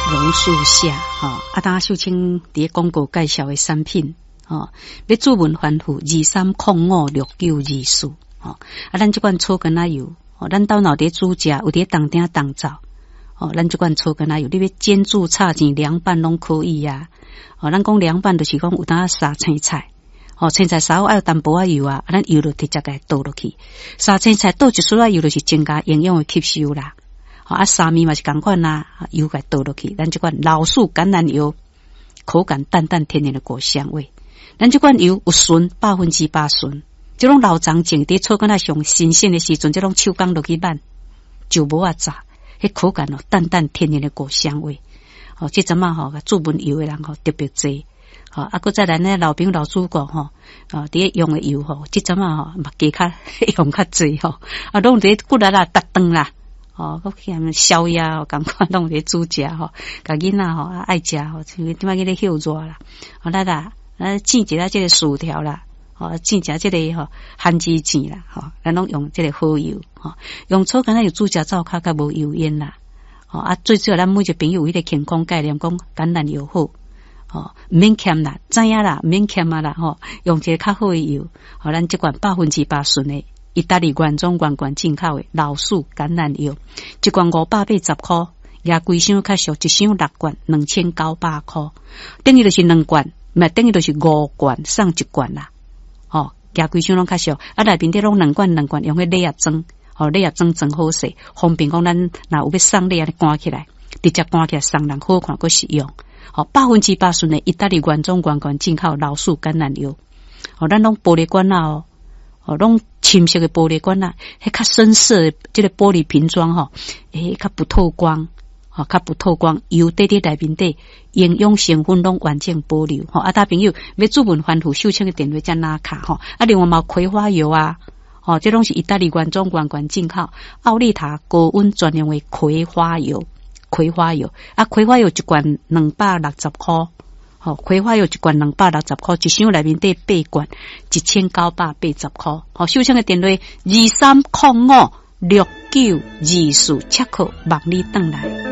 榕树下，当秀清伫广告介绍的产品，要主文反复23056924，咱这款草根仔油，咱到脑伫煮食，有伫当鼎当灶，咱这款草根仔油，你要煎煮炒煎凉拌拢可以啊。咱讲凉拌就是讲有当沙青菜，青菜稍爱有淡薄仔油啊，咱油就直接给倒落去。沙青菜倒一丝仔油就是增加营养的吸收啦。沙米嘛是同款啦，油给倒落去。咱这款老树橄榄油，口感淡淡天然的果香味。咱这款油有纯100%纯，这种老长种伫草根仔上新鲜的时阵，这种手工落去拌，就无啊炸，迄口感淡淡天然的果香味。这阵嘛做文油的人特别多。搁再来呢，老兵老主顾伫用的油这阵嘛加较用较多拢伫骨力啦、搭顿啦。搁去他们宵夜感觉拢伫煮食甲囡仔爱食像点仔去咧休热啦，煎一下这个薯条啦，煎一下这个番薯煎啦，咱拢用这个好油，用草根仔油煮食灶较无油烟啦，最主要咱每一个朋友有迄个健康概念，讲橄榄油好，唔免欠啦，知影啦，唔免欠啊啦，用一个较好的油，咱这款100%纯的。意大利原装原罐进口的老树橄榄油，一罐580块，也规箱较俗，一箱6罐2900块，等于就是2罐，等于就是5罐送1罐啦。也规箱拢较俗，内面的拢2罐用迄礼盒装，礼盒装真好势，方便讲咱若有要送礼安尼赶起来，直接赶起来送人好看佫实用。100%纯的意大利原装原罐进口老树橄榄油，咱拢玻璃罐啊拢深色的玻璃罐啊，迄较深色的这个玻璃瓶装较不透光，较不透光，油底内面底营养成分拢完整保留。大朋友要主文反复秀清的电话才拿卡另外嘛葵花油啊，这拢是意大利原装原罐进口，奥利塔高温专用的葵花油，葵花油一罐260块。葵花油一罐260块，一箱内面底8罐1980块。秀清的电话23056924，切克望你转来。